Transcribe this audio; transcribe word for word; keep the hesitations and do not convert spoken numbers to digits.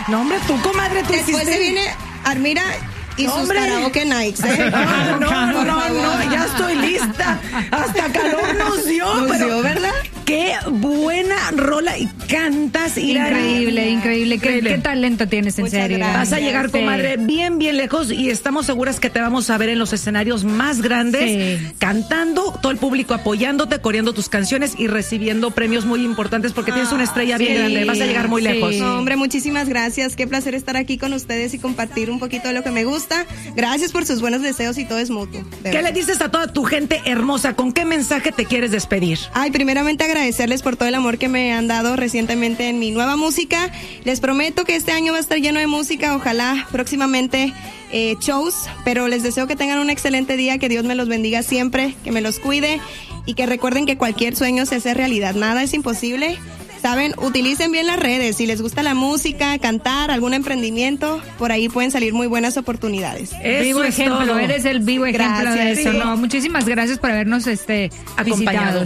No, hombre, tú, comadre, tú Después hiciste... se viene Armira y No, sus hombre. karaoke nights, ¿eh? No, no, no, no, no, ya estoy lista. Hasta calor nos dio. Nos pero dio, ¿verdad? Qué buena rola y cantas, Irari. Increíble, increíble. ¿Qué, Increíble. qué talento tienes, en Muchas serio? gracias. Vas a llegar, Sí. comadre, bien, bien lejos y estamos seguras que te vamos a ver en los escenarios más grandes, Sí. cantando, todo el público apoyándote, coreando tus canciones y recibiendo premios muy importantes porque tienes una estrella bien sí, grande. Vas a llegar muy sí. lejos. No, hombre, muchísimas gracias. Qué placer estar aquí con ustedes y compartir un poquito de lo que me gusta. Gracias por sus buenos deseos y todo es mutuo. de ¿Qué verdad. le dices a toda tu gente hermosa? ¿Con qué mensaje te quieres despedir? Ay, primeramente agradecerles por todo el amor que me han dado recientemente en mi nueva música. Les prometo que este año va a estar lleno de música, ojalá próximamente eh, shows, pero les deseo que tengan un excelente día, que Dios me los bendiga siempre, que me los cuide y que recuerden que cualquier sueño se hace realidad, nada es imposible. Saben, utilicen bien las redes, si les gusta la música, cantar, algún emprendimiento, por ahí pueden salir muy buenas oportunidades. Eso Vivo es ejemplo, todo. eres el vivo ejemplo Gracias, de eso. sí. No, muchísimas gracias por habernos este Acompañado. visitado.